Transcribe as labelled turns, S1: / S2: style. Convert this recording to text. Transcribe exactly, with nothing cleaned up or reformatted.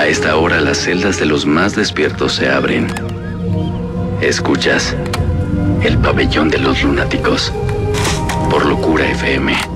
S1: A esta hora las celdas de los más despiertos se abren. Escuchas el pabellón de los lunáticos por Locura F M.